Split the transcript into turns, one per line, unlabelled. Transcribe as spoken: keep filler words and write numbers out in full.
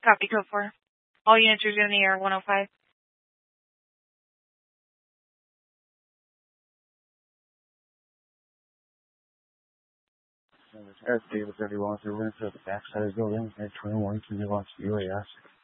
Copy code four. All units are in the air, one oh five.
As David thirty-one, so we're going to the backside of the building at twenty-one to the U A S.